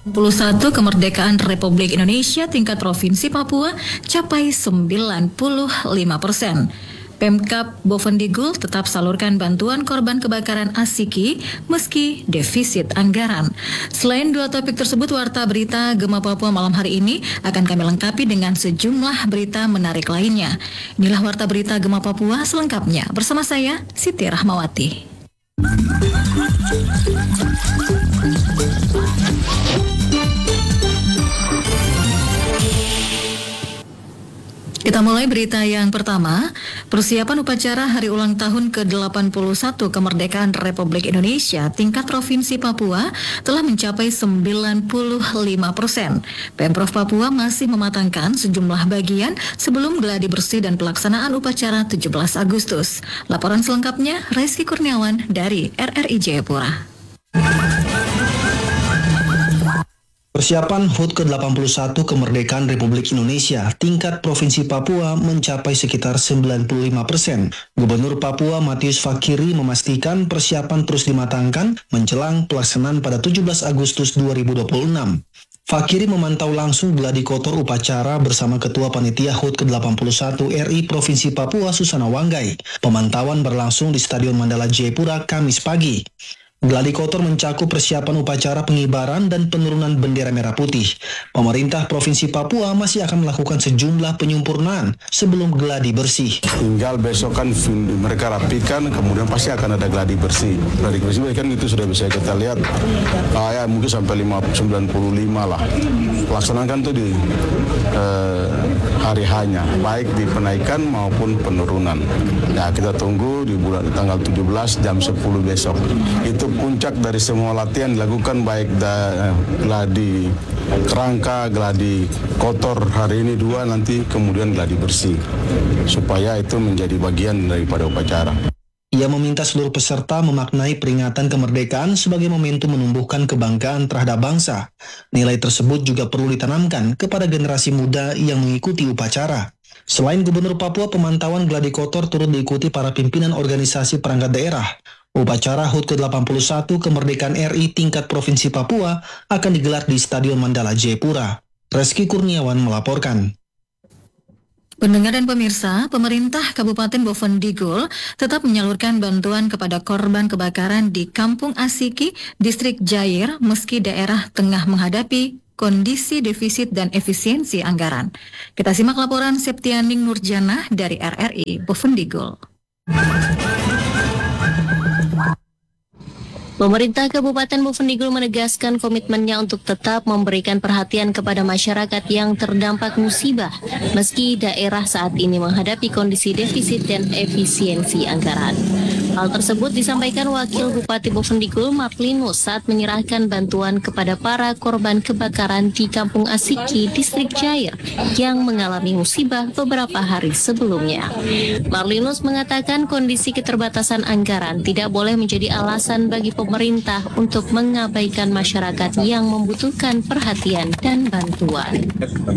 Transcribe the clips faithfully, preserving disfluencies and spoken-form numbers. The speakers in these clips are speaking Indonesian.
puluh satu kemerdekaan Republik Indonesia tingkat Provinsi Papua capai sembilan puluh lima persen. Pemkab Bovendigul tetap salurkan bantuan korban kebakaran Asiki meski defisit anggaran. Selain dua topik tersebut, Warta Berita Gema Papua malam hari ini akan kami lengkapi dengan sejumlah berita menarik lainnya. Inilah Warta Berita Gema Papua selengkapnya bersama saya, Siti Rahmawati. Kita mulai berita yang pertama. Persiapan upacara hari ulang tahun ke delapan puluh satu kemerdekaan Republik Indonesia tingkat Provinsi Papua telah mencapai sembilan puluh lima persen. Pemprov Papua masih mematangkan sejumlah bagian sebelum gladi bersih dan pelaksanaan upacara tujuh belas Agustus. Laporan selengkapnya Reski Kurniawan dari R R I Jayapura. Persiapan H U T ke delapan puluh satu kemerdekaan Republik Indonesia tingkat Provinsi Papua mencapai sekitar sembilan puluh lima persen. Gubernur Papua Matius Fakiri memastikan persiapan terus dimatangkan menjelang pelaksanaan pada tujuh belas Agustus dua ribu dua puluh enam. Fakiri memantau langsung gladi kotor upacara bersama Ketua Panitia H U T ke delapan puluh satu R I Provinsi Papua Susana Wanggai. Pemantauan berlangsung di Stadion Mandala Jayapura Kamis pagi. Gladi kotor mencakup persiapan upacara pengibaran dan penurunan bendera merah putih. Pemerintah Provinsi Papua masih akan melakukan sejumlah penyempurnaan sebelum gladi bersih. Tinggal besok kan mereka rapikan, kemudian pasti akan ada gladi bersih. Gladi bersih kan itu sudah bisa kita lihat, ah, ya, mungkin sampai sembilan puluh lima lah. Laksanakan tuh di eh, hari hanya, baik di penaikan maupun penurunan. Ya kita tunggu di bulan di tanggal tujuh belas jam sepuluh besok. Itu puncak dari semua latihan dilakukan, baik da, gladi kerangka, gladi kotor hari ini dua, nanti kemudian gladi bersih, supaya itu menjadi bagian daripada upacara. Ia meminta seluruh peserta memaknai peringatan kemerdekaan sebagai momentum menumbuhkan kebanggaan terhadap bangsa. Nilai tersebut juga perlu ditanamkan kepada generasi muda yang mengikuti upacara. Selain Gubernur Papua, pemantauan gladi kotor turut diikuti para pimpinan organisasi perangkat daerah. Upacara H U T ke delapan puluh satu kemerdekaan R I tingkat Provinsi Papua akan digelar di Stadion Mandala Jayapura. Reski Kurniawan melaporkan. Pendengar dan pemirsa, pemerintah Kabupaten Bovendigul tetap menyalurkan bantuan kepada korban kebakaran di Kampung Asiki, Distrik Jair, meski daerah tengah menghadapi kondisi defisit dan efisiensi anggaran. Kita simak laporan Septianing Nurjanah dari R R I Bovendigul. Pemerintah Kabupaten Bovendigul menegaskan komitmennya untuk tetap memberikan perhatian kepada masyarakat yang terdampak musibah, meski daerah saat ini menghadapi kondisi defisit dan efisiensi anggaran. Hal tersebut disampaikan Wakil Bupati Bovendigul Marlinus saat menyerahkan bantuan kepada para korban kebakaran di Kampung Asiki, Distrik Jair, yang mengalami musibah beberapa hari sebelumnya. Marlinus mengatakan kondisi keterbatasan anggaran tidak boleh menjadi alasan bagi pemerintah untuk mengabaikan masyarakat yang membutuhkan perhatian dan bantuan.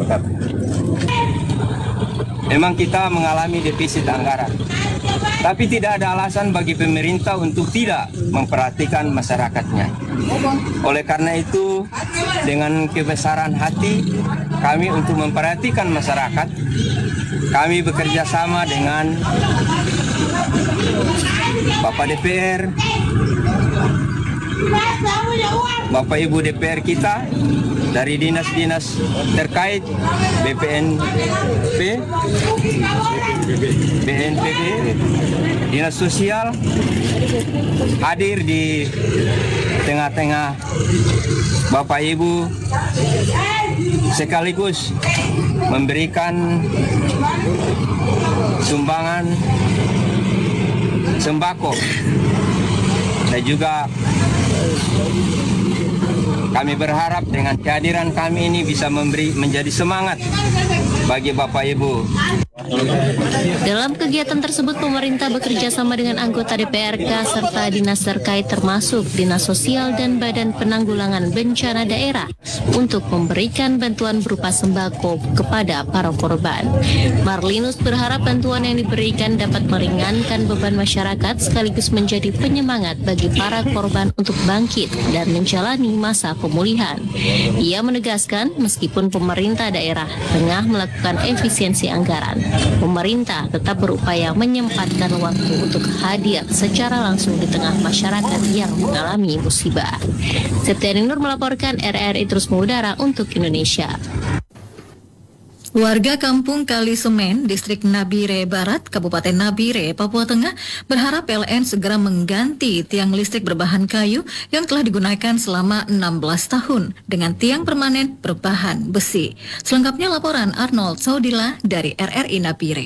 Memang kita mengalami defisit anggaran, tapi tidak ada alasan bagi pemerintah untuk tidak memperhatikan masyarakatnya. Oleh karena itu, dengan kebesaran hati kami untuk memperhatikan masyarakat, kami bekerja sama dengan Bapak D P R, Bapak Ibu D P R kita, dari dinas-dinas terkait, B P N P, B N P B, Dinas Sosial, hadir di tengah-tengah Bapak Ibu, sekaligus memberikan sumbangan sembako, dan juga kami berharap dengan kehadiran kami ini bisa memberi menjadi semangat bagi Bapak Ibu. Dalam kegiatan tersebut, pemerintah bekerja sama dengan anggota D P R K serta dinas terkait termasuk Dinas Sosial dan Badan Penanggulangan Bencana Daerah untuk memberikan bantuan berupa sembako kepada para korban. Marlinus berharap bantuan yang diberikan dapat meringankan beban masyarakat sekaligus menjadi penyemangat bagi para korban untuk bangkit dan menjalani masa pemulihan. Ia menegaskan meskipun pemerintah daerah tengah melakukan efisiensi anggaran, pemerintah tetap berupaya menyempatkan waktu untuk hadir secara langsung di tengah masyarakat yang mengalami musibah. Septiani Nur melaporkan, R R I terus mengudara untuk Indonesia. Warga Kampung Kali Semen, Distrik Nabire Barat, Kabupaten Nabire, Papua Tengah, berharap P L N segera mengganti tiang listrik berbahan kayu yang telah digunakan selama enam belas tahun dengan tiang permanen berbahan besi. Selengkapnya laporan Arnold Saudila dari R R I Nabire.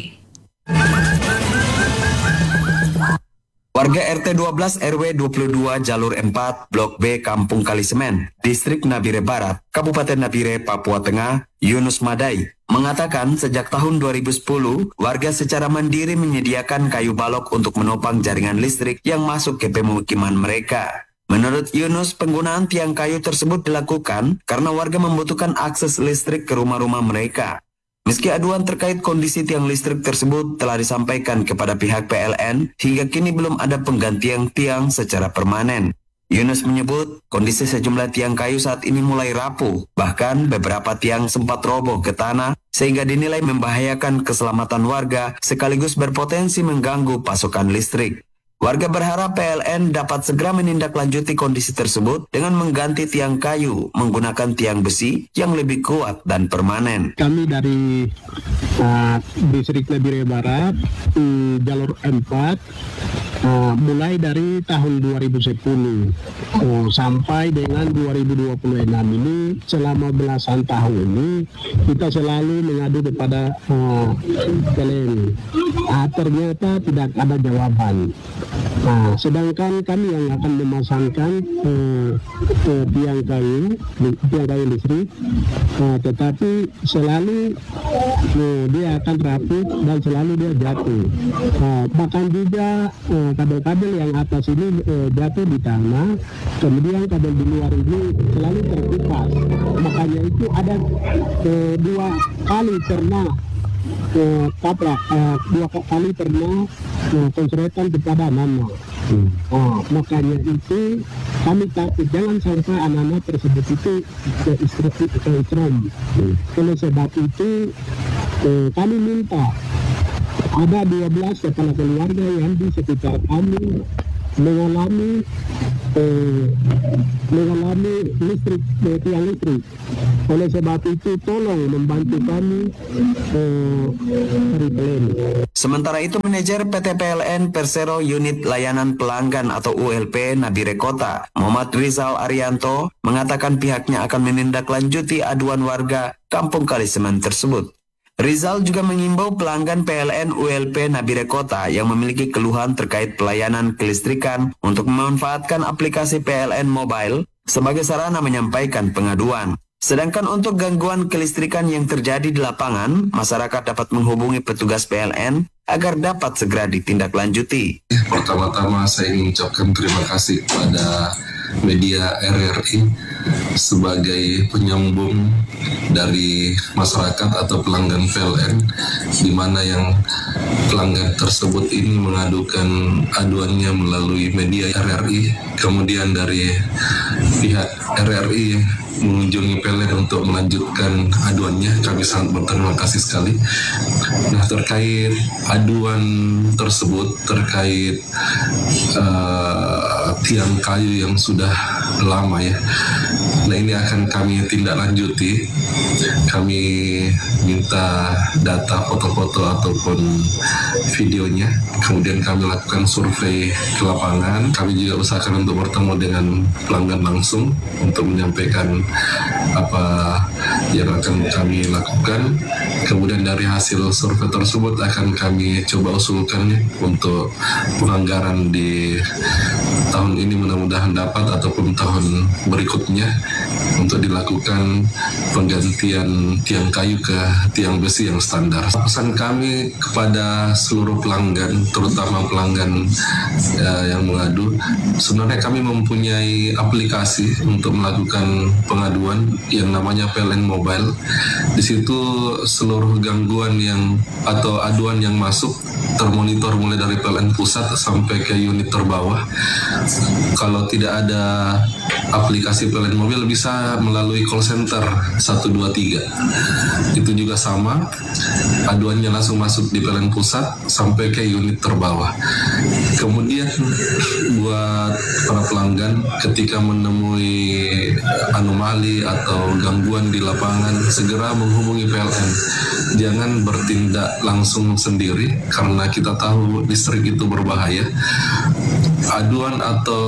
Warga R T dua belas R W dua puluh dua Jalur empat Blok B Kampung Kalisemen, Distrik Nabire Barat, Kabupaten Nabire, Papua Tengah, Yunus Madai, mengatakan sejak tahun dua ribu sepuluh, warga secara mandiri menyediakan kayu balok untuk menopang jaringan listrik yang masuk ke pemukiman mereka. Menurut Yunus, penggunaan tiang kayu tersebut dilakukan karena warga membutuhkan akses listrik ke rumah-rumah mereka. Meski aduan terkait kondisi tiang listrik tersebut telah disampaikan kepada pihak P L N, hingga kini belum ada penggantian tiang secara permanen. Yunus menyebut kondisi sejumlah tiang kayu saat ini mulai rapuh, bahkan beberapa tiang sempat roboh ke tanah sehingga dinilai membahayakan keselamatan warga sekaligus berpotensi mengganggu pasokan listrik. Warga berharap P L N dapat segera menindaklanjuti kondisi tersebut dengan mengganti tiang kayu menggunakan tiang besi yang lebih kuat dan permanen. Kami dari uh, Distrik Nabire Barat, um, Jalur empat, uh, mulai dari tahun dua ribu sepuluh uh, sampai dengan dua ribu dua puluh enam ini, selama belasan tahun ini, kita selalu mengadu kepada uh, P L N. Uh, ternyata tidak ada jawaban. Nah, sedangkan kami yang akan memasangkan uh, uh, tiang kayu, tiang kayu listrik, uh, tetapi selalu uh, dia akan rapuh dan selalu dia jatuh. Uh, bahkan juga uh, kabel-kabel yang atas ini uh, jatuh di tanah, kemudian kabel di luar ini selalu terkupas. Makanya itu ada uh, dua kali pernah uh, tabrak, uh, dua kali pernah uh, konsletan kepada anak-anak. Hmm. Oh, makanya itu kami takut jangan sampai anak-anak tersebut itu ke istri-istri. Hmm. Oleh sebab itu eh, kami minta ada dua belas kepala keluarga yang di sekitar kami mengalami eh, mengalami listrik, eh, tiang listrik. Oleh sebab itu tolong membantu kami eh, dari P L N. Sementara itu, manajer P T P L N Persero Unit Layanan Pelanggan atau U L P Nabire Kota, Muhammad Rizal Arianto, mengatakan pihaknya akan menindaklanjuti aduan warga Kampung Kalisemen tersebut. Rizal juga mengimbau pelanggan P L N U L P Nabire Kota yang memiliki keluhan terkait pelayanan kelistrikan untuk memanfaatkan aplikasi P L N Mobile sebagai sarana menyampaikan pengaduan. Sedangkan untuk gangguan kelistrikan yang terjadi di lapangan, masyarakat dapat menghubungi petugas P L N agar dapat segera ditindaklanjuti. Pertama-tama saya ingin mengucapkan terima kasih kepada media R R I sebagai penyambung dari masyarakat atau pelanggan P L N, di mana yang pelanggan tersebut ini mengadukan aduannya melalui media R R I, kemudian dari pihak R R I mengunjungi P L N untuk melanjutkan aduannya. Kami sangat berterima kasih sekali. Nah, terkait aduan tersebut terkait uh, tiang kayu yang sudah lama ya, nah ini akan kami tindak lanjuti. Kami minta data foto-foto ataupun videonya, kemudian kami lakukan survei ke lapangan. Kami juga usahakan untuk bertemu dengan pelanggan langsung untuk menyampaikan apa yang akan kami lakukan. Kemudian dari hasil survei tersebut akan kami coba usulkan untuk penganggaran di tahun ini, mudah-mudahan dapat, ataupun tahun berikutnya untuk dilakukan penggantian tiang kayu ke tiang besi yang standar. Pesan kami kepada seluruh pelanggan, terutama pelanggan uh, yang mengadu, sebenarnya kami mempunyai aplikasi untuk melakukan pengaduan yang namanya P L N Mobile. Di situ seluruh gangguan yang atau aduan yang masuk termonitor mulai dari P L N pusat sampai ke unit terbawah. Kalau tidak ada aplikasi P L N Mobile bisa melalui call center satu dua tiga. Itu juga sama, aduannya langsung masuk di P L N pusat sampai ke unit terbawah. Kemudian buat para pelanggan ketika menemui anomali atau gangguan di lapangan, segera menghubungi P L N. Jangan bertindak langsung sendiri karena kita tahu listrik itu berbahaya. Aduan atau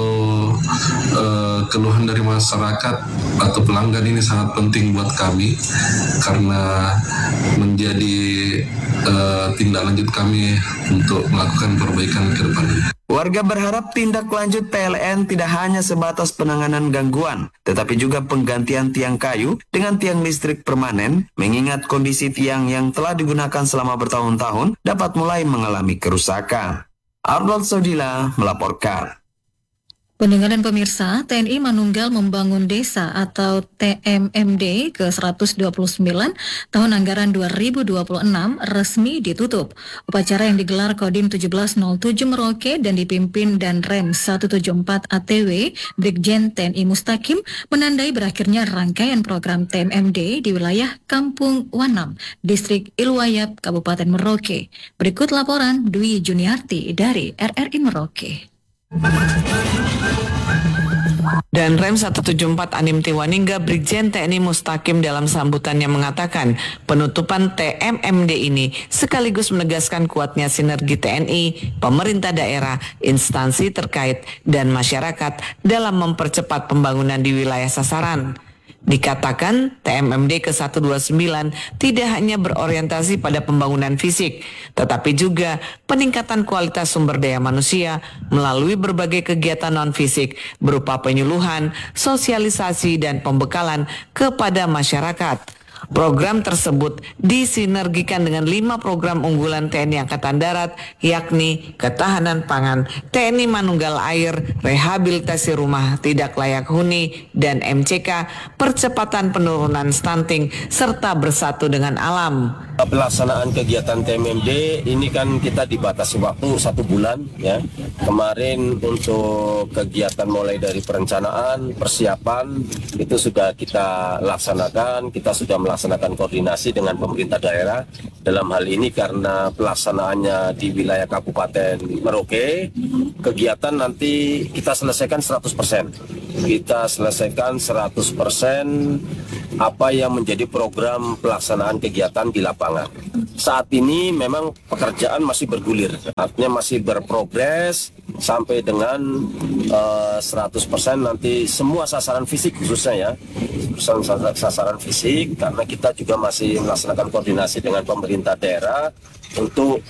uh, keluhan dari masyarakat atau pelanggan ini sangat penting buat kami karena menjadi uh, tindak lanjut kami untuk melakukan perbaikan ke depan. Warga berharap tindak lanjut P L N tidak hanya sebatas penanganan gangguan, tetapi juga penggantian tiang kayu dengan tiang listrik permanen, mengingat kondisi tiang yang telah digunakan selama bertahun-tahun dapat mulai mengalami kerusakan. Arnold Sodila melaporkan. Pendengar dan pemirsa, T N I Manunggal Membangun Desa atau T M M D ke seratus dua puluh sembilan tahun anggaran dua ribu dua puluh enam resmi ditutup. Upacara yang digelar Kodim tujuh belas nol tujuh Merauke dan dipimpin dan Rem seratus tujuh puluh empat A T W Brigjen T N I Mustaqim menandai berakhirnya rangkaian program T M M D di wilayah Kampung Wanam, Distrik Ilwayap, Kabupaten Merauke. Berikut laporan Dwi Juniarti dari R R I Merauke. Dan Rem seratus tujuh puluh empat Anim Tiwaningga Brigjen T N I Mustaqim dalam sambutannya mengatakan penutupan T M M D ini sekaligus menegaskan kuatnya sinergi T N I, pemerintah daerah, instansi terkait, dan masyarakat dalam mempercepat pembangunan di wilayah sasaran. Dikatakan T M M D ke seratus dua puluh sembilan tidak hanya berorientasi pada pembangunan fisik, tetapi juga peningkatan kualitas sumber daya manusia melalui berbagai kegiatan non-fisik berupa penyuluhan, sosialisasi, dan pembekalan kepada masyarakat. Program tersebut disinergikan dengan lima program unggulan T N I Angkatan Darat, yakni ketahanan pangan, T N I Manunggal Air, rehabilitasi rumah tidak layak huni, dan M C K, percepatan penurunan stunting, serta bersatu dengan alam. Pelaksanaan kegiatan T M M D ini kan kita dibatasi waktu satu bulan ya. Kemarin untuk kegiatan mulai dari perencanaan, persiapan itu sudah kita laksanakan, kita sudah melaksanakan koordinasi dengan pemerintah daerah. Dalam hal ini karena pelaksanaannya di wilayah Kabupaten Merauke, kegiatan nanti kita selesaikan seratus persen. Kita selesaikan seratus persen apa yang menjadi program pelaksanaan kegiatan di lapangan. Saat ini memang pekerjaan masih bergulir, artinya masih berprogres sampai dengan uh, seratus persen nanti semua sasaran fisik khususnya ya, sasaran, sasaran fisik, karena kita juga masih melaksanakan koordinasi dengan pemerintah daerah untuk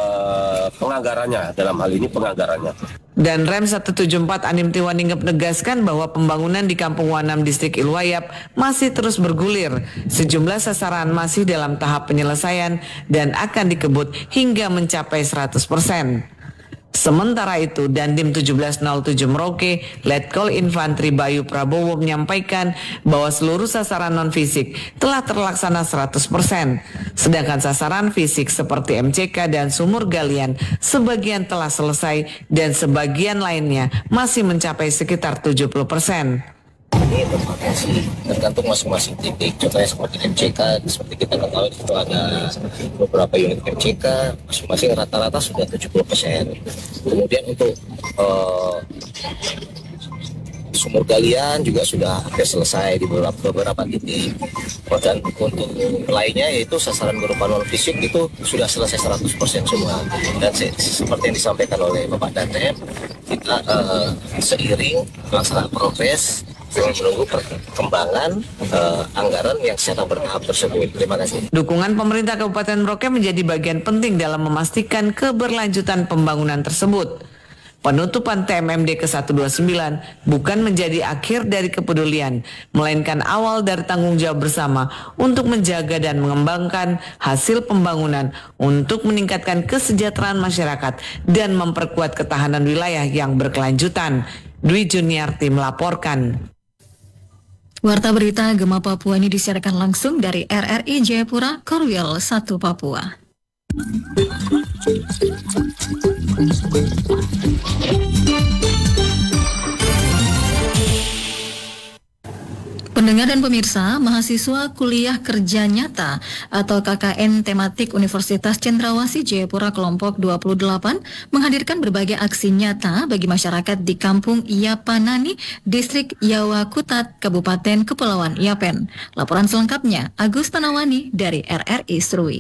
uh, penganggarannya, dalam hal ini penganggarannya. Dan Rem seratus tujuh puluh empat Anim Tiwaningga menegaskan bahwa pembangunan di Kampung Wanam Distrik Ilwayap masih terus bergulir. Sejumlah sasaran masih dalam tahap penyelesaian dan akan dikebut hingga mencapai seratus persen. Sementara itu, Dandim tujuh belas nol tujuh Merauke, Letkol Infantri Bayu Prabowo menyampaikan bahwa seluruh sasaran non-fisik telah terlaksana seratus persen. Sedangkan sasaran fisik seperti M C K dan sumur galian sebagian telah selesai dan sebagian lainnya masih mencapai sekitar tujuh puluh persen. Ini tergantung masing-masing titik. Contohnya seperti M C K, seperti kita ketahui itu ada beberapa unit M C K, masing-masing rata-rata sudah tujuh puluh persen. Kemudian untuk uh, sumur galian juga sudah hampir selesai di beberapa, beberapa titik. Dan untuk lainnya yaitu sasaran berupa non fisik itu sudah selesai seratus persen semua. Dan se seperti yang disampaikan oleh Bapak Datem, kita uh, seiring pelaksanaan progres Sambil menunggu perkembangan uh, anggaran yang secara bertahap tersebut. Terima kasih. Dukungan pemerintah Kabupaten Merauke menjadi bagian penting dalam memastikan keberlanjutan pembangunan tersebut. Penutupan T M M D ke seratus dua puluh sembilan bukan menjadi akhir dari kepedulian, melainkan awal dari tanggung jawab bersama untuk menjaga dan mengembangkan hasil pembangunan untuk meningkatkan kesejahteraan masyarakat dan memperkuat ketahanan wilayah yang berkelanjutan. Dwi Juniarti melaporkan. Warta berita Gema Papua ini disiarkan langsung dari R R I Jayapura, Korwil satu Papua. Pendengar dan pemirsa, mahasiswa kuliah kerja nyata atau K K N tematik Universitas Cendrawasih Jayapura kelompok dua puluh delapan menghadirkan berbagai aksi nyata bagi masyarakat di Kampung Yapanani, Distrik Yawakutat, Kabupaten Kepulauan Yapen. Laporan selengkapnya Agus Tanawani dari R R I Serui.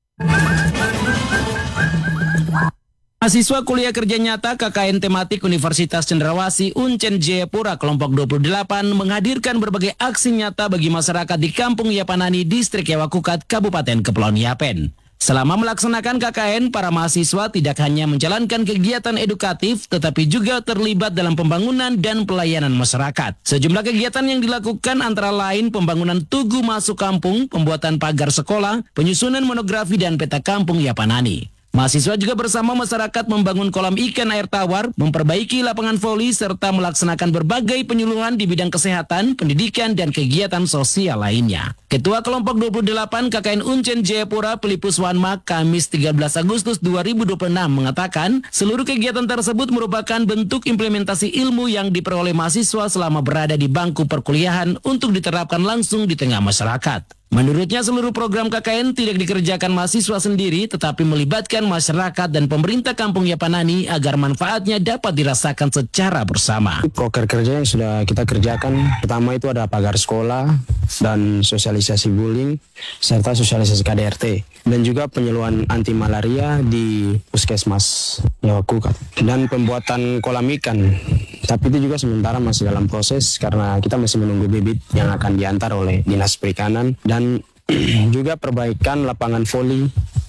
Mahasiswa kuliah kerja nyata K K N tematik Universitas Cendrawasih Uncen Jayapura kelompok dua puluh delapan menghadirkan berbagai aksi nyata bagi masyarakat di Kampung Yapanani, Distrik Yawakutat, Kabupaten Kepulauan Yapen. Selama melaksanakan K K N, para mahasiswa tidak hanya menjalankan kegiatan edukatif, tetapi juga terlibat dalam pembangunan dan pelayanan masyarakat. Sejumlah kegiatan yang dilakukan antara lain pembangunan tugu masuk kampung, pembuatan pagar sekolah, penyusunan monografi dan peta kampung Yapanani. Mahasiswa juga bersama masyarakat membangun kolam ikan air tawar, memperbaiki lapangan voli, serta melaksanakan berbagai penyuluhan di bidang kesehatan, pendidikan, dan kegiatan sosial lainnya. Ketua kelompok dua puluh delapan K K N Uncen Jayapura Pelipus Wanma Kamis tiga belas Agustus dua ribu dua puluh enam mengatakan seluruh kegiatan tersebut merupakan bentuk implementasi ilmu yang diperoleh mahasiswa selama berada di bangku perkuliahan untuk diterapkan langsung di tengah masyarakat. Menurutnya seluruh program K K N tidak dikerjakan mahasiswa sendiri tetapi melibatkan masyarakat dan pemerintah Kampung Yapanani agar manfaatnya dapat dirasakan secara bersama. Proker kerja yang sudah kita kerjakan pertama itu ada pagar sekolah dan sosialisasi bullying serta sosialisasi K D R T dan juga penyuluhan anti malaria di Puskesmas Yawakutat dan pembuatan kolam ikan. Tapi itu juga sementara masih dalam proses karena kita masih menunggu bibit yang akan diantar oleh Dinas Perikanan dan juga perbaikan lapangan voli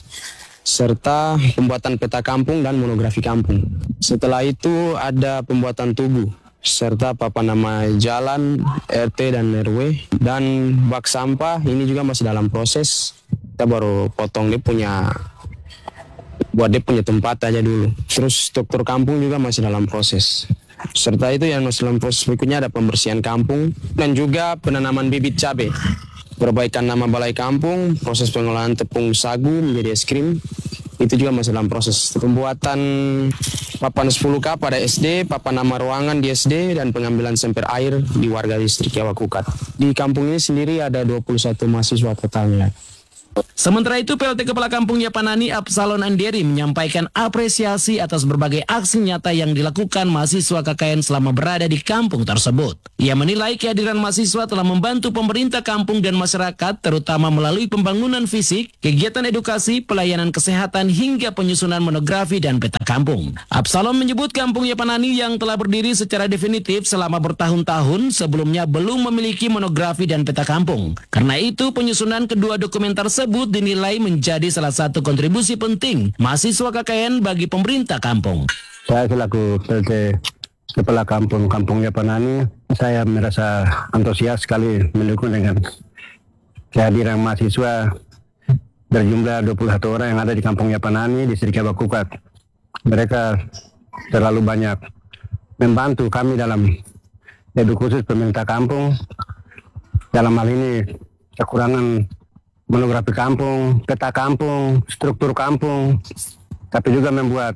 serta pembuatan peta kampung dan monografi kampung. Setelah itu ada pembuatan tugu serta papan nama jalan, R T dan R W dan bak sampah ini juga masih dalam proses. Kita baru potong dia punya buat dia punya tempat aja dulu. Terus struktur kampung juga masih dalam proses. Serta itu yang masih dalam proses berikutnya ada pembersihan kampung dan juga penanaman bibit cabai. Perbaikan nama balai kampung, proses pengolahan tepung sagu menjadi es krim, itu juga masih dalam proses. Pembuatan papan sepuluh K pada S D, papan nama ruangan di S D, dan pengambilan sampel air di warga distrik Yawakutat. Di kampung ini sendiri ada dua puluh satu mahasiswa totalnya. Sementara itu, P L T Kepala Kampung Yapanani Absalon Anderi menyampaikan apresiasi atas berbagai aksi nyata yang dilakukan mahasiswa K K N selama berada di kampung tersebut. Ia menilai kehadiran mahasiswa telah membantu pemerintah kampung dan masyarakat terutama melalui pembangunan fisik, kegiatan edukasi, pelayanan kesehatan hingga penyusunan monografi dan peta kampung. Absalon menyebut Kampung Yapanani yang telah berdiri secara definitif selama bertahun-tahun sebelumnya belum memiliki monografi dan peta kampung. Karena itu, penyusunan kedua dokumen tersebut tersebut dinilai menjadi salah satu kontribusi penting mahasiswa K K N bagi pemerintah kampung. Saya selaku P L T Kepala Kampung Kampung Yapanani, saya merasa antusias sekali mendukung dengan kehadiran mahasiswa berjumlah dua puluh satu orang yang ada di Kampung Yapanani, Distrik Yawakutat. Mereka terlalu banyak membantu kami dalam lebih khusus pemerintah kampung. Dalam hal ini kekurangan monografi kampung, peta kampung, struktur kampung, tapi juga membuat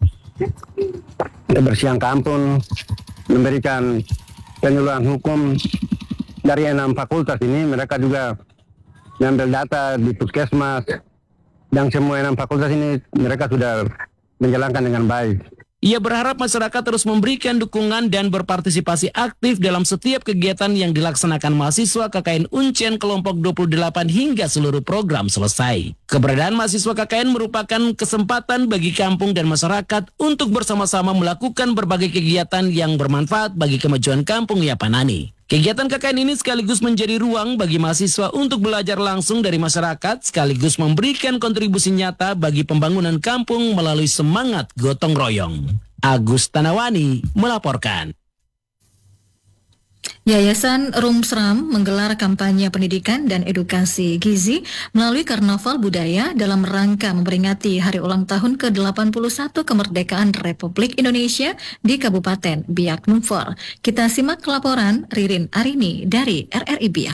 kebersihan kampung, memberikan penyuluhan hukum dari enam fakultas ini. Mereka juga mengambil data di puskesmas, dan semua enam fakultas ini mereka sudah menjalankan dengan baik. Ia berharap masyarakat terus memberikan dukungan dan berpartisipasi aktif dalam setiap kegiatan yang dilaksanakan mahasiswa K K N Uncen kelompok dua puluh delapan hingga seluruh program selesai. Keberadaan mahasiswa K K N merupakan kesempatan bagi kampung dan masyarakat untuk bersama-sama melakukan berbagai kegiatan yang bermanfaat bagi kemajuan Kampung Yapanani. Kegiatan K K N ini sekaligus menjadi ruang bagi mahasiswa untuk belajar langsung dari masyarakat sekaligus memberikan kontribusi nyata bagi pembangunan kampung melalui semangat gotong royong. Agus Tanawani melaporkan. Yayasan Rumsram menggelar kampanye pendidikan dan edukasi gizi melalui Karnaval Budaya dalam rangka memperingati hari ulang tahun ke delapan puluh satu kemerdekaan Republik Indonesia di Kabupaten Biak Numfor. Kita simak laporan Ririn Arini dari R R I Biak.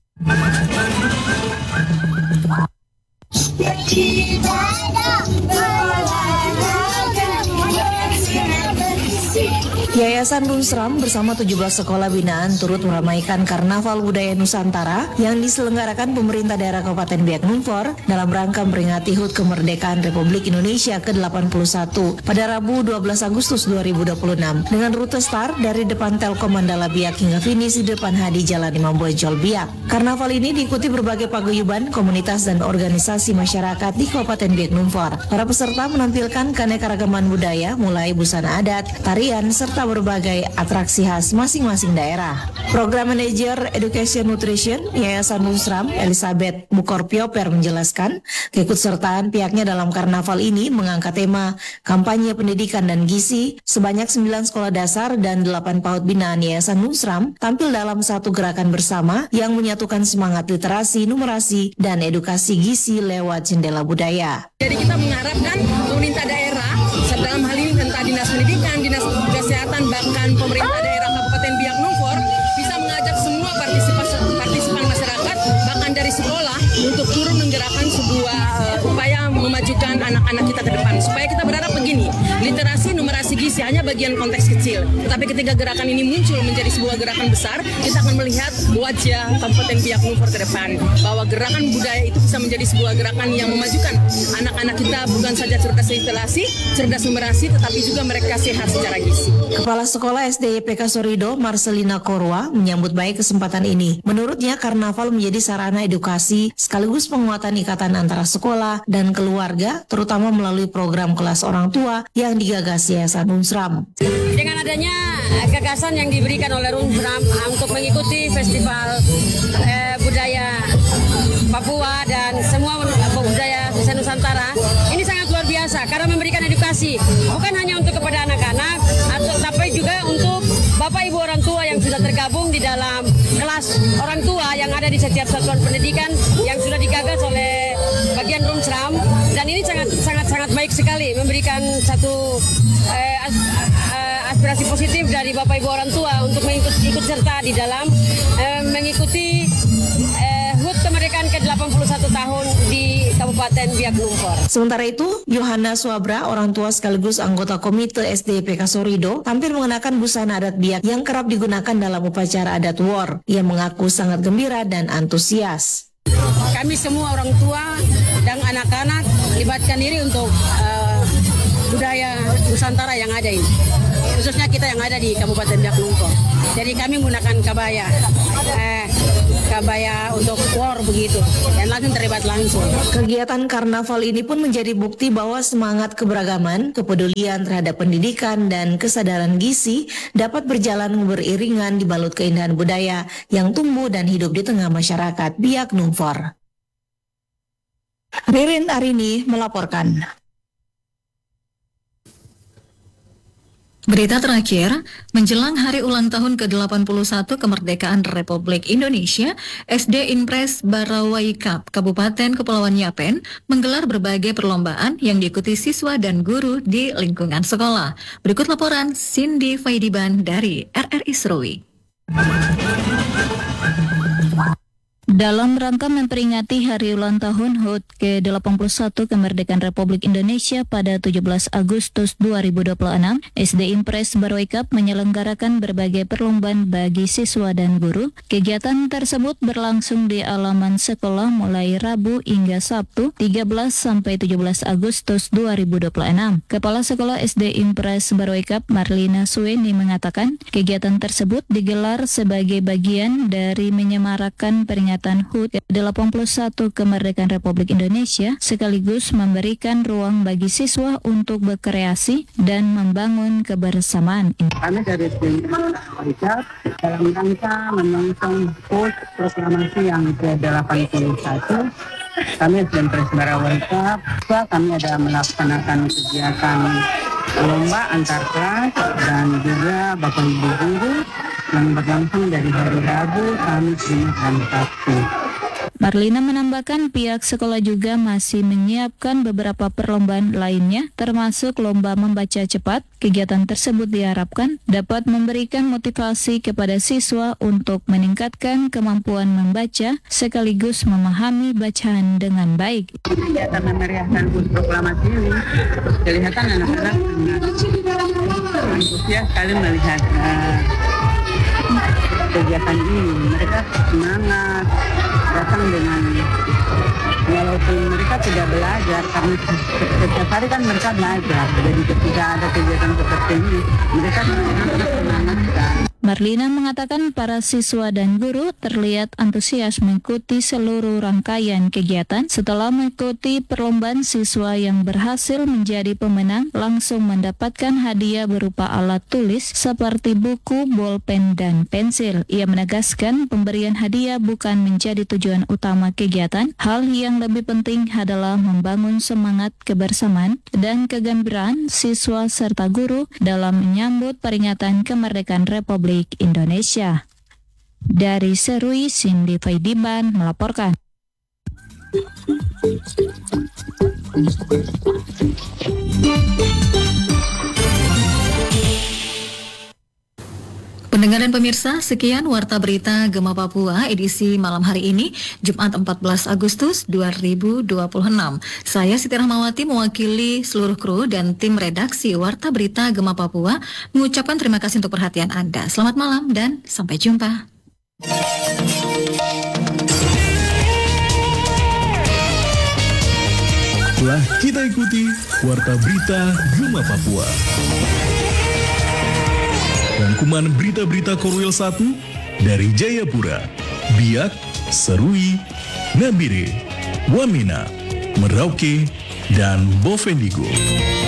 Yayasan Rumsram bersama tujuh belas sekolah binaan turut meramaikan Karnaval Budaya Nusantara yang diselenggarakan pemerintah daerah Kabupaten Biak Numfor dalam rangka memperingati H U T Kemerdekaan Republik Indonesia ke delapan puluh satu pada Rabu dua belas Agustus dua ribu dua puluh enam dengan rute start dari depan Telkom Mandala Biak hingga finish di depan Hadi Jalan Imam Bonjol Biak. Karnaval ini diikuti berbagai paguyuban, komunitas dan organisasi masyarakat di Kabupaten Biak Numfor. Para peserta menampilkan keanekaragaman budaya mulai busana adat, tarian serta berbagai atraksi khas masing-masing daerah. Program Manager Education Nutrition Yayasan Rumsram Elizabeth Mukorpioper menjelaskan keikutsertaan pihaknya dalam karnaval ini mengangkat tema kampanye pendidikan dan gizi. Sebanyak sembilan sekolah dasar dan delapan PAUD binaan Yayasan Rumsram tampil dalam satu gerakan bersama yang menyatukan semangat literasi, numerasi, dan edukasi gizi lewat jendela budaya. Jadi kita mengharapkan pemerintah daerah, dalam hal ini entah dinas pendidikan, dinas kesehatan, bahkan pemerintah daerah Kabupaten Biak Numfor bisa mengajak semua partisipan, partisipan masyarakat, bahkan dari sekolah, untuk turun menggerakkan sebuah uh, upaya memajukan anak-anak kita ke depan. Supaya kita berharap begini, literasi, numerasi gizi hanya bagian konteks kecil. Tetapi ketika gerakan ini muncul menjadi sebuah gerakan besar, kita akan melihat wajah Kabupaten Biak Numfor ke depan. Bahwa gerakan budaya itu bisa menjadi sebuah gerakan yang memajukan anak-anak kita bukan saja cerdas literasi, cerdas numerasi, tetapi juga mereka sehat secara gizi. Kepala Sekolah S D Y P K Sorido, Marcelina Korwa, menyambut baik kesempatan ini. Menurutnya, karnaval menjadi sarana edukasi sekaligus penguatan ikatan antara sekolah dan keluarga, terutama melalui program kelas orang tua yang digagas Yayasan Rumsram. Dengan adanya gagasan yang diberikan oleh Rumsram untuk mengikuti festival eh, budaya Papua dan semua budaya Nusantara, ini sangat luar biasa karena memberikan edukasi bukan hanya untuk kepada anak-anak, tapi juga untuk Bapak Ibu orang tua yang sudah tergabung di dalam kelas orang tua yang ada di setiap satuan pendidikan yang sudah digagas oleh bagian Rumsram, dan ini sangat sangat sangat baik sekali memberikan satu eh, aspirasi positif dari Bapak Ibu orang tua untuk mengikut ikut serta di dalam eh, mengikuti eh, H U T Kemerdekaan ke delapan puluh satu tahun di Kabupaten Biak Numfor. Sementara itu, Yohana Swabra, orang tua sekaligus anggota Komite S D Y P K Sorido, tampil mengenakan busana adat Biak yang kerap digunakan dalam upacara adat war. Ia mengaku sangat gembira dan antusias. Kami semua orang tua dan anak-anak libatkan diri untuk uh, budaya Nusantara yang ada ini, khususnya kita yang ada di Kabupaten Biak Numfor. Jadi kami menggunakan kabaya, eh, kabaya untuk war begitu, dan langsung terlibat langsung. Kegiatan karnaval ini pun menjadi bukti bahwa semangat keberagaman, kepedulian terhadap pendidikan, dan kesadaran gizi dapat berjalan beriringan dibalut keindahan budaya yang tumbuh dan hidup di tengah masyarakat Biak Numfor. Ririn Arini melaporkan. Berita terakhir, menjelang hari ulang tahun ke delapan puluh satu kemerdekaan Republik Indonesia, S D Impres Barawai Cup Kabupaten Kepulauan Yapen menggelar berbagai perlombaan yang diikuti siswa dan guru di lingkungan sekolah. Berikut laporan Cindy Faidiban dari R R I Serui. Dalam rangka memperingati hari ulang tahun H U T ke delapan puluh satu Kemerdekaan Republik Indonesia pada tujuh belas Agustus dua ribu dua puluh enam, S D Impres Barawai Cup menyelenggarakan berbagai perlombaan bagi siswa dan guru. Kegiatan tersebut berlangsung di halaman sekolah mulai Rabu hingga Sabtu tiga belas sampai tujuh belas Agustus dua ribu dua puluh enam. Kepala Sekolah S D Impres Barawai Cup Marlina Suweni mengatakan kegiatan tersebut digelar sebagai bagian dari menyemarakan peringatan kegiatan H U T ke delapan puluh satu Kemerdekaan Republik Indonesia sekaligus memberikan ruang bagi siswa untuk berkreasi dan membangun kebersamaan. Kami dari tim Richard dalam rangka menyongsong H U T proklamasi yang ke delapan puluh satu, kami S D M Presbara World Cup, kami ada melaksanakan kegiatan lomba antar kelas dan juga Bapak Ibu guru yang berlangsung dari hari Rabu, Kamis, Jumat, dan Sabtu. Marlina menambahkan pihak sekolah juga masih menyiapkan beberapa perlombaan lainnya, termasuk lomba membaca cepat. Kegiatan tersebut diharapkan dapat memberikan motivasi kepada siswa untuk meningkatkan kemampuan membaca sekaligus memahami bacaan dengan baik. Kegiatan memeriahkan H U T proklamasi ini, kelihatan anak-anak sangat antusias sekali melihat uh, kegiatan ini. Mereka semangat datang dengan, walaupun mereka tidak belajar karena setiap hari kan mereka belajar, jadi ketika ada kegiatan seperti ini mereka sangat semangat sekali. Marlina mengatakan para siswa dan guru terlihat antusias mengikuti seluruh rangkaian kegiatan. Setelah mengikuti perlombaan, siswa yang berhasil menjadi pemenang langsung mendapatkan hadiah berupa alat tulis seperti buku, bolpen, dan pensil. Ia menegaskan pemberian hadiah bukan menjadi tujuan utama kegiatan. Hal yang lebih penting adalah membangun semangat kebersamaan dan kegembiraan siswa serta guru dalam menyambut peringatan kemerdekaan Republik Indonesia. Dari Serui, Cindy Faidiban melaporkan. Pendengar dan pemirsa, sekian Warta Berita Gema Papua edisi malam hari ini, Jumat empat belas Agustus dua ribu dua puluh enam. Saya Siti Rahmawati mewakili seluruh kru dan tim redaksi Warta Berita Gema Papua mengucapkan terima kasih untuk perhatian Anda. Selamat malam dan sampai jumpa. Telah kita ikuti Warta Berita Gema Papua. Rangkuman berita-berita Korwil satu dari Jayapura, Biak, Serui, Nabire, Wamena, Merauke, dan Bovendigul.